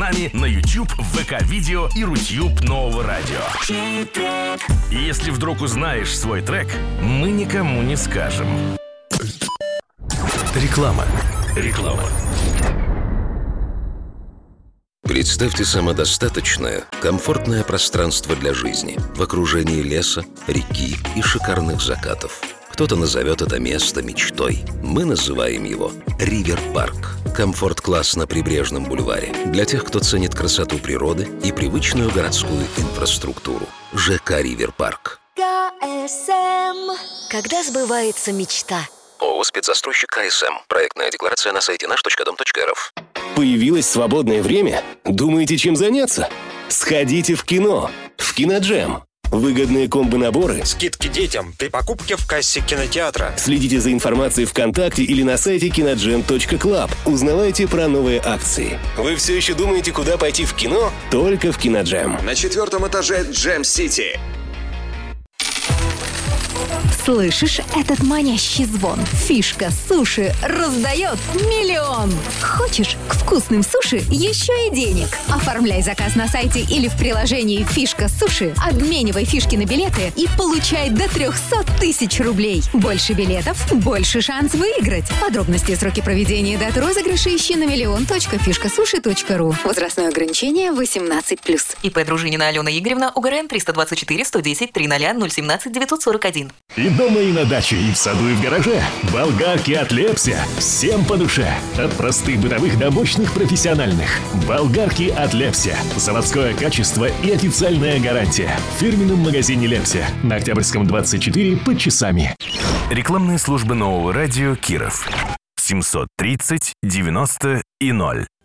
нами на YouTube, ВК-видео и Рутюб Нового радио. И если вдруг узнаешь свой трек, мы никому не скажем. Реклама. Представьте самодостаточное, комфортное пространство для жизни в окружении леса, реки и шикарных закатов. Кто-то назовет это место мечтой. Мы называем его Ривер-парк. Комфорт-класс на прибрежном бульваре для тех, кто ценит красоту природы и привычную городскую инфраструктуру. ЖК Ривер-парк. КСМ. Когда сбывается мечта? ООО «Спецзастройщик КСМ». Проектная декларация на сайте наш.дом.рф. Появилось свободное время? Думаете, чем заняться? Сходите в кино. В Киноджем. Выгодные комбо-наборы. Скидки детям при покупке в кассе кинотеатра. Следите за информацией ВКонтакте или на сайте kinogem.club. Узнавайте про новые акции. Вы все еще думаете, куда пойти в кино? Только в Киноджем. На 4-м этаже Джем-Сити. Слышишь этот манящий звон? Фишка суши раздает миллион. Хочешь к вкусным суши еще и денег? Оформляй заказ на сайте или в приложении «Фишка суши», обменивай фишки на билеты и получай до 300 тысяч рублей. Больше билетов, больше шанс выиграть. Подробности и сроки проведения дат розыгрыша ищи на million.fishkasushi.ru. Возрастное ограничение 18+. ИП Дружинина Алена Игоревна, УГРН 324 110 300 017 941. И дома, и на даче, и в саду, и в гараже. Болгарки от Лепся. Всем по душе. От простых бытовых до мощных профессиональных. Болгарки от Лепся. Заводское качество и официальная гарантия. В фирменном магазине Лепся. На Октябрьском 24 под Часами. Рекламные службы Нового радио Киров. 730 90 и 0.